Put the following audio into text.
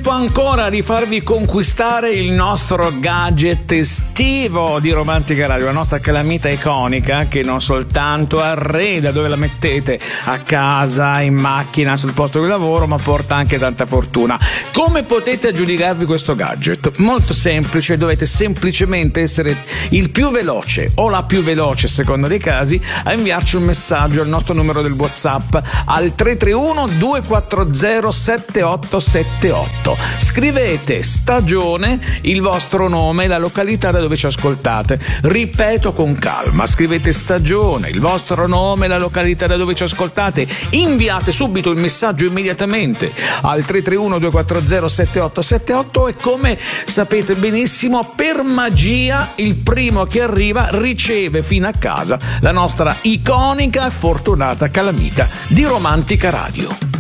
tempo ancora di farvi conquistare il nostro gadget estivo di Romantica Radio, la nostra calamita iconica che non soltanto arreda dove la mettete, a casa, in macchina, sul posto di lavoro, ma porta anche tanta fortuna. Come potete aggiudicarvi questo gadget? Molto semplice, dovete semplicemente essere il più veloce o la più veloce, a seconda dei casi, a inviarci un messaggio al nostro numero del WhatsApp al 331 240 7878. Scrivete stagione, il vostro nome e la località da dove ci ascoltate. Ripeto con calma, scrivete stagione, il vostro nome e la località da dove ci ascoltate. Inviate subito il messaggio immediatamente al 331 240 7878 e come sapete benissimo, per magia il primo che arriva riceve fino a casa la nostra iconica e fortunata calamita di Romantica Radio.